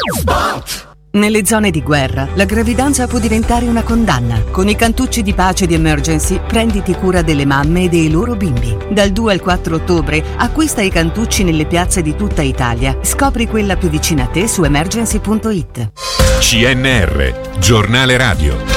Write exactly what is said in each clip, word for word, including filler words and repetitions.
Spot! Nelle zone di guerra, la gravidanza può diventare una condanna. Con i cantucci di pace di Emergency, prenditi cura delle mamme e dei loro bimbi. Dal due al quattro ottobre, acquista i cantucci nelle piazze di tutta Italia. Scopri quella più vicina a te su emergency punto it. C N R, giornale radio.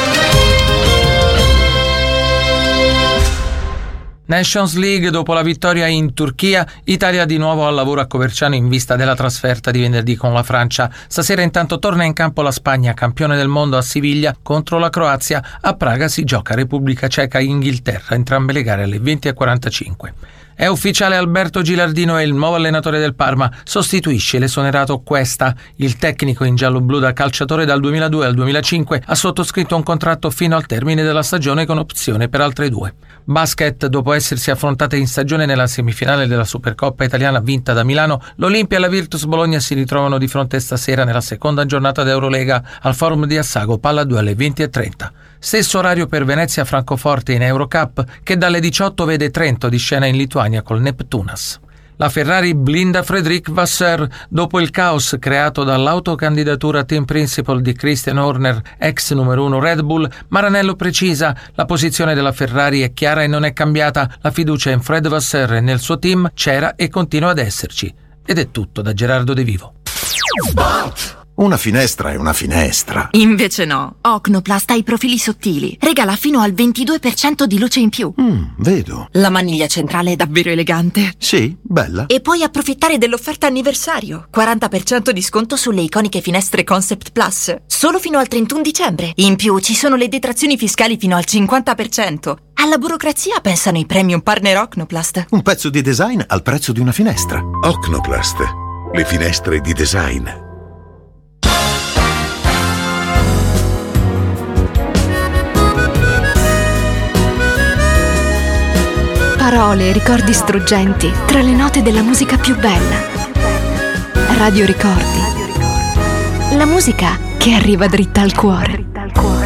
Nations League, dopo la vittoria in Turchia, Italia di nuovo al lavoro a Coverciano in vista della trasferta di venerdì con la Francia. Stasera intanto torna in campo la Spagna, campione del mondo a Siviglia, contro la Croazia. A Praga si gioca Repubblica Ceca e Inghilterra, entrambe le gare alle venti e quarantacinque. È ufficiale, Alberto Gilardino è il nuovo allenatore del Parma, sostituisce l'esonerato Cuesta. Il tecnico in giallo-blu da calciatore dal duemiladue al duemilacinque ha sottoscritto un contratto fino al termine della stagione con opzione per altre due. Basket, dopo essersi affrontate in stagione nella semifinale della Supercoppa italiana vinta da Milano, l'Olimpia e la Virtus Bologna si ritrovano di fronte stasera nella seconda giornata d'Eurolega al Forum di Assago, palla due alle venti e trenta. Stesso orario per Venezia-Francoforte in Eurocup, che dalle diciotto vede Trento di scena in Lituania col Neptunas. La Ferrari blinda Frédéric Vasseur dopo il caos creato dall'autocandidatura team principal di Christian Horner, ex numero uno Red Bull. Maranello precisa: la posizione della Ferrari è chiara e non è cambiata, la fiducia in Fred Vasseur e nel suo team c'era e continua ad esserci. Ed è tutto da Gerardo De Vivo. Spot! Una finestra è una finestra. Invece no. Ocnoplast ha i profili sottili. Regala fino al ventidue per cento di luce in più. Mm, vedo. La maniglia centrale è davvero elegante. Sì, bella. E puoi approfittare dell'offerta anniversario. quaranta per cento di sconto sulle iconiche finestre Concept Plus. Solo fino al trentuno dicembre. In più ci sono le detrazioni fiscali fino al cinquanta per cento. Alla burocrazia pensano i premium partner Ocnoplast. Un pezzo di design al prezzo di una finestra. Ocnoplast, le finestre di design. Parole e ricordi struggenti tra le note della musica più bella. Radio Ricordi. La musica che arriva dritta al cuore.